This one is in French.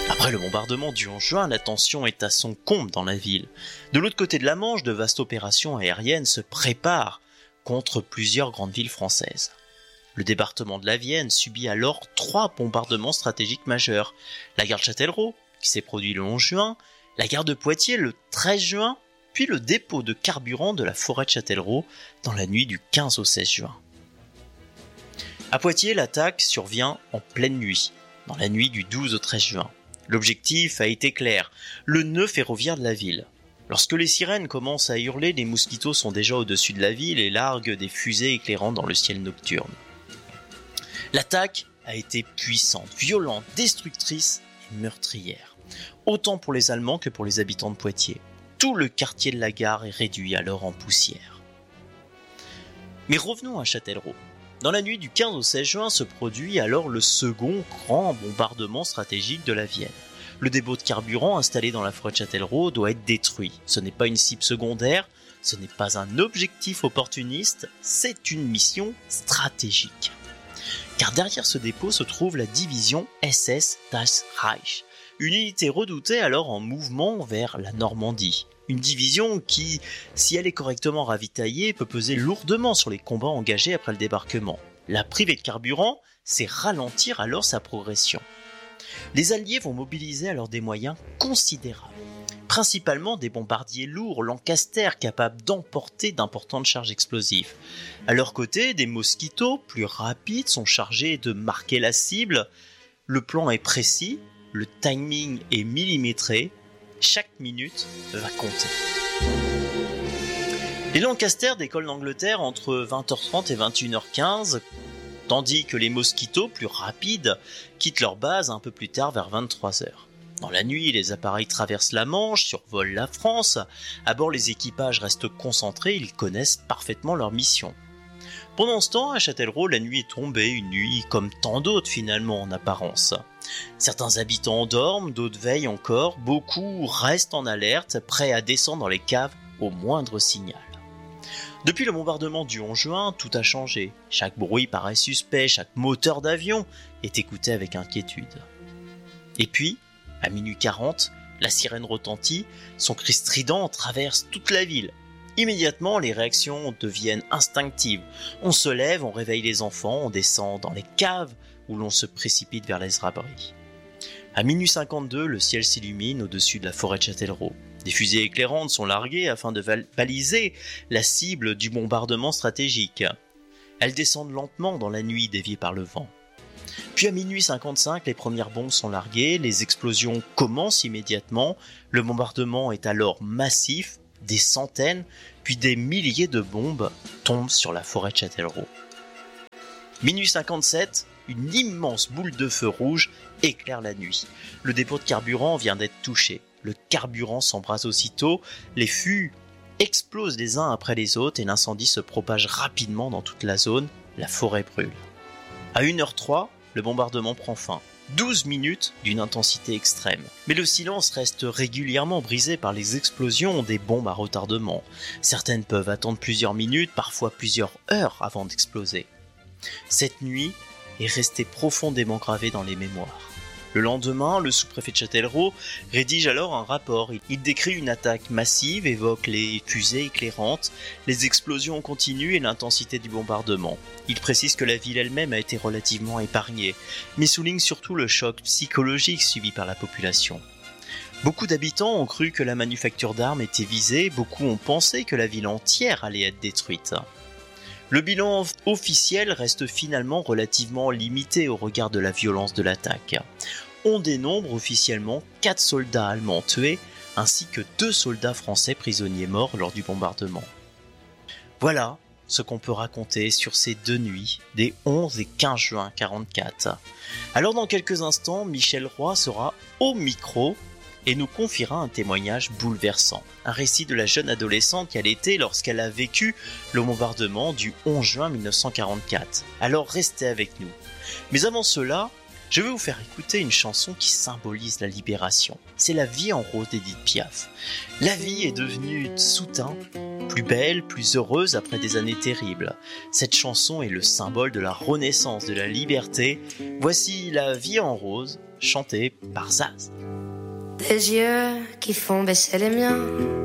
Après le bombardement du 11 juin, la tension est à son comble dans la ville. De l'autre côté de la Manche, de vastes opérations aériennes se préparent contre plusieurs grandes villes françaises. Le département de la Vienne subit alors 3 bombardements stratégiques majeurs. La gare de Châtellerault, qui s'est produit le 11 juin, la gare de Poitiers le 13 juin, puis le dépôt de carburant de la forêt de Châtellerault dans la nuit du 15 au 16 juin. À Poitiers, l'attaque survient en pleine nuit, dans la nuit du 12 au 13 juin. L'objectif a été clair, le nœud ferroviaire de la ville. Lorsque les sirènes commencent à hurler, les mosquitos sont déjà au-dessus de la ville et larguent des fusées éclairantes dans le ciel nocturne. L'attaque a été puissante, violente, destructrice et meurtrière. Autant pour les Allemands que pour les habitants de Poitiers. Tout le quartier de la gare est réduit alors en poussière. Mais revenons à Châtellerault. Dans la nuit du 15 au 16 juin se produit alors le second grand bombardement stratégique de la Vienne. Le dépôt de carburant installé dans la forêt de Châtellerault doit être détruit. Ce n'est pas une cible secondaire, ce n'est pas un objectif opportuniste, c'est une mission stratégique. Car derrière ce dépôt se trouve la division SS Das Reich, une unité redoutée alors en mouvement vers la Normandie. Une division qui, si elle est correctement ravitaillée, peut peser lourdement sur les combats engagés après le débarquement. La priver de carburant, c'est ralentir alors sa progression. Les Alliés vont mobiliser alors des moyens considérables, principalement des bombardiers lourds Lancaster capables d'emporter d'importantes charges explosives. À leur côté, des Mosquitos plus rapides sont chargés de marquer la cible. Le plan est précis, le timing est millimétré, chaque minute va compter. Les Lancaster décollent d'Angleterre entre 20h30 et 21h15, tandis que les Mosquitos, plus rapides, quittent leur base un peu plus tard vers 23h. Dans la nuit, les appareils traversent la Manche, survolent la France. À bord, les équipages restent concentrés, ils connaissent parfaitement leur mission. Pendant ce temps, à Châtellerault, la nuit est tombée, une nuit comme tant d'autres finalement en apparence. Certains habitants dorment, d'autres veillent encore, beaucoup restent en alerte, prêts à descendre dans les caves au moindre signal. Depuis le bombardement du 11 juin, tout a changé. Chaque bruit paraît suspect, chaque moteur d'avion est écouté avec inquiétude. Et puis, à minuit 40, la sirène retentit, son cri strident traverse toute la ville. Immédiatement, les réactions deviennent instinctives. On se lève, on réveille les enfants, on descend dans les caves où l'on se précipite vers les abris. À minuit 52, le ciel s'illumine au-dessus de la forêt de Châtellerault. Des fusées éclairantes sont larguées afin de baliser la cible du bombardement stratégique. Elles descendent lentement dans la nuit déviées par le vent. Puis à minuit 55, les premières bombes sont larguées, les explosions commencent immédiatement, le bombardement est alors massif, des centaines, puis des milliers de bombes tombent sur la forêt de Châtellerault. Minuit 57, une immense boule de feu rouge éclaire la nuit. Le dépôt de carburant vient d'être touché. Le carburant s'embrase aussitôt, les fûts explosent les uns après les autres et l'incendie se propage rapidement dans toute la zone, la forêt brûle. À 1h03, le bombardement prend fin. 12 minutes d'une intensité extrême. Mais le silence reste régulièrement brisé par les explosions des bombes à retardement. Certaines peuvent attendre plusieurs minutes, parfois plusieurs heures avant d'exploser. Cette nuit est restée profondément gravée dans les mémoires. Le lendemain, le sous-préfet de Châtellerault rédige alors un rapport. Il décrit une attaque massive, évoque les fusées éclairantes, les explosions continues et l'intensité du bombardement. Il précise que la ville elle-même a été relativement épargnée, mais souligne surtout le choc psychologique subi par la population. Beaucoup d'habitants ont cru que la manufacture d'armes était visée, beaucoup ont pensé que la ville entière allait être détruite. Le bilan officiel reste finalement relativement limité au regard de la violence de l'attaque. On dénombre officiellement 4 soldats allemands tués, ainsi que 2 soldats français prisonniers morts lors du bombardement. Voilà ce qu'on peut raconter sur ces 2 nuits, des 11 et 15 juin 1944. Alors dans quelques instants, Michel Roy sera au micro et nous confiera un témoignage bouleversant. Un récit de la jeune adolescente qu'elle était lorsqu'elle a vécu le bombardement du 11 juin 1944. Alors restez avec nous. Mais avant cela, Je vais vous faire écouter une chanson qui symbolise la libération. C'est La vie en rose d'Édith Piaf. La vie est devenue soudain plus belle, plus heureuse après des années terribles. Cette chanson est le symbole de la renaissance de la liberté. Voici La vie en rose, chantée par Zaz. Des yeux qui font baisser les miens.